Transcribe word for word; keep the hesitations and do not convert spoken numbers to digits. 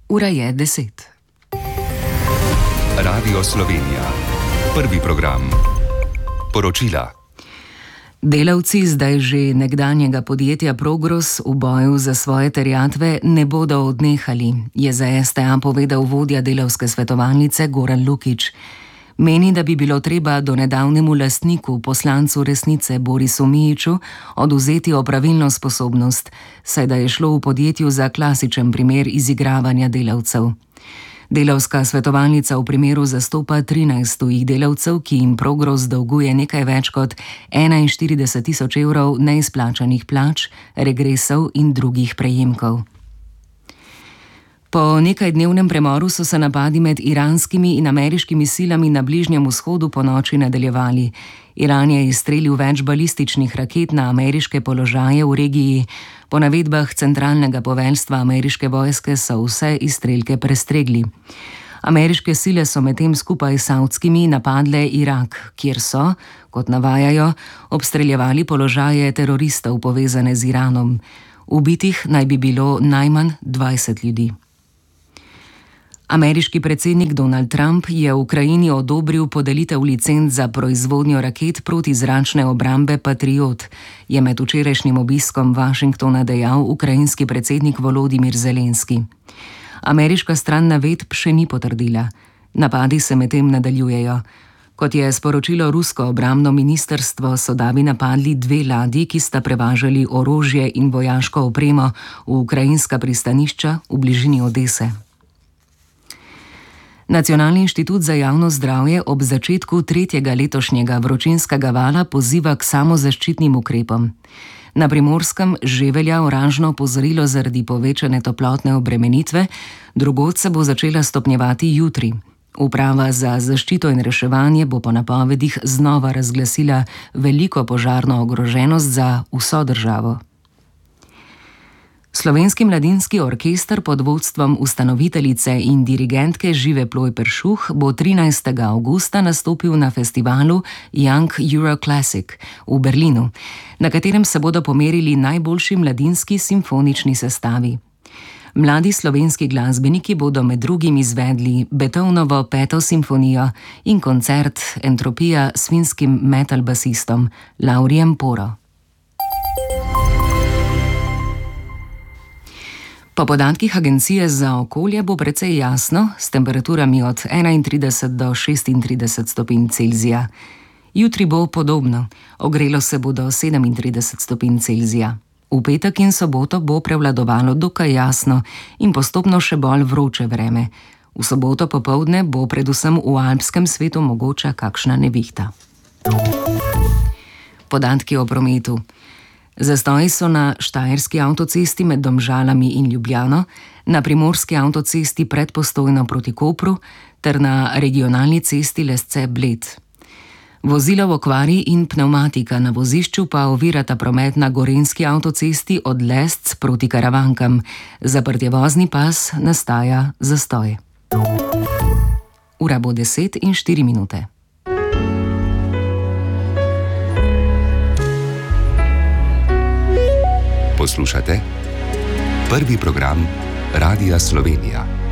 Ura je deset. Radio Slovenija. Prvi program. Poročila. Delavci zdaj že nekdanjega podjetja Progros v boju za svoje terjatve ne bodo odnehali, je za S T A povedal vodja delavske svetovalnice Goran Lukić. Meni, da bi bilo treba do nedavnemu lastniku, poslancu Resnice Borisu Mijiću, odvzeti opravilno sposobnost, saj da je šlo v podjetju za klasičen primer izigravanja delavcev. Delavska svetovalnica v primeru zastopa trinajst tujih delavcev, ki jim Progros dolguje nekaj več kot enainštirideset tisoč evrov neizplačanih plač, regresov in drugih prejemkov. Po nekajdnevnem premoru so se napadi med iranskimi in ameriškimi silami na Bližnjem vzhodu po noči nadaljevali. Iran je izstrelil več balističnih raket na ameriške položaje v regiji. Po navedbah centralnega poveljstva ameriške vojske so vse izstrelke prestregli. Ameriške sile so medtem skupaj s savdskimi napadle Irak, kjer so, kot navajajo, obstreljevali položaje teroristov povezane z Iranom. Ubitih naj bi bilo najmanj dvajset ljudi. Ameriški predsednik Donald Trump je v Ukrajini odobril podelitev licenc za proizvodnjo raket protizračne obrambe Patriot, je med včerajšnjim obiskom Washingtona dejal ukrajinski predsednik Volodimir Zelenski. Ameriška stran navedb še ni potrdila. Napadi se medtem nadaljujejo. Kot je sporočilo rusko obrambno ministrstvo, so davi napadli dve ladji, ki sta prevažali orožje in vojaško opremo v ukrajinska pristanišča v bližini Odese. Nacionalni inštitut za javno zdravje ob začetku tretjega letošnjega vročinskega vala poziva k samozaščitnim ukrepom. Na Primorskem že velja oranžno opozorilo zaradi povečane toplotne obremenitve, drugod se bo začela stopnjevati jutri. Uprava za zaščito in reševanje bo po napovedih znova razglasila veliko požarno ogroženost za vso državo. Slovenski mladinski orkester pod vodstvom ustanoviteljice in dirigentke Žive Ploj Peršuh bo trinajstega avgusta nastopil na festivalu Young Euro Classic v Berlinu, na katerem se bodo pomerili najboljši mladinski simfonični sestavi. Mladi slovenski glasbeniki bodo med drugim izvedli Beethovnovo peto simfonijo in koncert Entropija s finskim metal basistom Laurijem Poro. Po podatkih Agencije za okolje bo precej jasno, s temperaturami od enaintrideset do šestintrideset stopinj Celzija. Jutri bo podobno, ogrelo se bo do sedemintrideset stopinj Celzija. V petek in soboto bo prevladovalo dokaj jasno in postopno še bolj vroče vreme. V soboto popoldne bo predvsem v alpskem svetu mogoča kakšna nevihta. Podatki o prometu. Zastoji so na Štajerski avtocesti med Domžalami in Ljubljano, na Primorski avtocesti pred Postojno proti Kopru ter na regionalni cesti Lesce-Bled. Vozila v okvari in pnevmatika na vozišču pa ovirata promet na Gorenjski avtocesti od Lesc proti Karavankam. Zaprt je vozni pas, nastaja zastoj. Ura bo deset in štiri minute. Poslušate prvi program Radia Slovenija.